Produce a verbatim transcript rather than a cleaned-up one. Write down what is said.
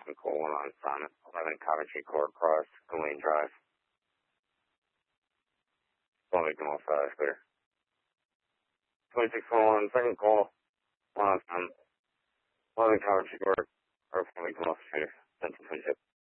Austin Cole, one on Simon, eleven Coventry Court Cross, Glen Drive. One victim off, uh, clear. twenty-six one, second call, one on Simon, eleven Coventry Court, or one victim off, shooter, ten twenty-six.